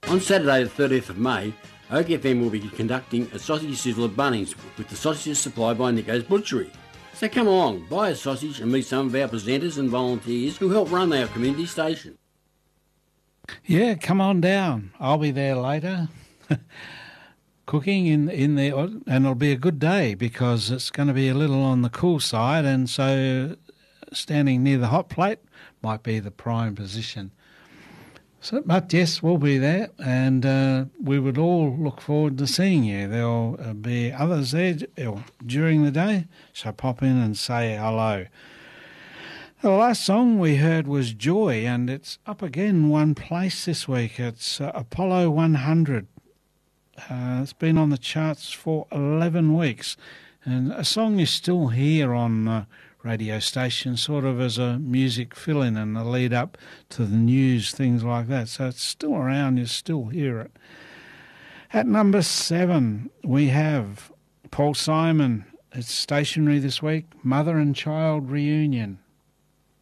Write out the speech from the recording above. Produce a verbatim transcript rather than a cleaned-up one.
On Saturday the thirtieth of May, Oak F M will be conducting a sausage sizzle at Bunnings with the sausages supplied by Nico's Butchery. So come along, buy a sausage and meet some of our presenters and volunteers who help run our community station. Yeah, come on down. I'll be there later. Cooking in in there, and it'll be a good day because it's going to be a little on the cool side, and so standing near the hot plate might be the prime position. So, but yes, we'll be there, and uh, we would all look forward to seeing you. There'll uh, be others there during the day, so pop in and say hello. The last song we heard was Joy, and it's up again one place this week. It's uh, Apollo one hundred. Uh, it's been on the charts for eleven weeks, and a song is still here on the radio station, sort of as a music fill-in and a lead-up to the news, things like that. So it's still around, you still hear it. At number seven, we have Paul Simon. It's stationary this week, Mother and Child Reunion.